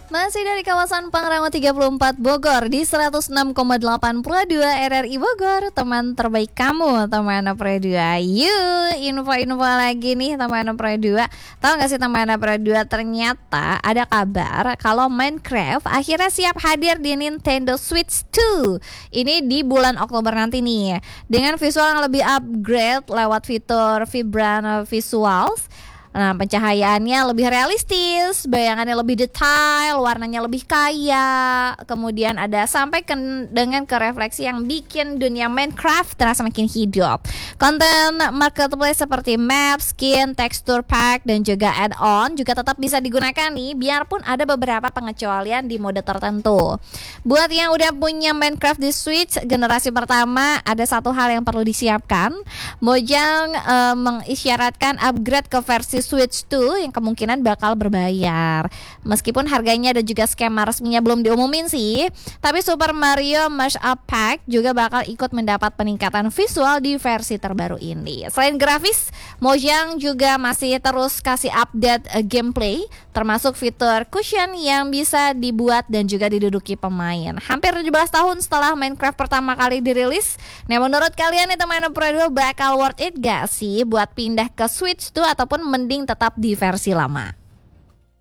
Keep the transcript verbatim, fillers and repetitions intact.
Masih dari kawasan Pangrango tiga puluh empat Bogor di seratus enam koma delapan Pro dua R R I Bogor. Teman terbaik kamu, teman Pro dua. Yuk, info-info lagi nih teman Pro dua. Tahu gak sih teman Pro dua, ternyata ada kabar kalau Minecraft akhirnya siap hadir di Nintendo Switch dua. Ini di bulan Oktober nanti nih. Dengan visual yang lebih upgrade lewat fitur Vibrant Visuals. Nah, pencahayaannya lebih realistis, bayangannya lebih detail, warnanya lebih kaya. Kemudian ada sampai ke, dengan ke refleksi yang bikin dunia Minecraft terasa makin hidup. Konten marketplace seperti map, skin, texture pack, dan juga add-on juga tetap bisa digunakan nih, biarpun ada beberapa pengecualian di mode tertentu. Buat yang udah punya Minecraft di Switch generasi pertama, ada satu hal yang perlu disiapkan. Mojang uh, mengisyaratkan upgrade ke versi Switch dua yang kemungkinan bakal berbayar. Meskipun harganya dan juga skema resminya belum diumumin sih, tapi Super Mario Mashup Pack juga bakal ikut mendapat peningkatan visual di versi terbaru ini. Selain grafis, Mojang juga masih terus kasih update uh, gameplay, termasuk fitur cushion yang bisa dibuat dan juga diduduki pemain. Hampir tujuh belas tahun setelah Minecraft pertama kali dirilis, nah menurut kalian nih teman Pro dua, bakal worth it gak sih buat pindah ke Switch dua ataupun mending tetap di versi lama?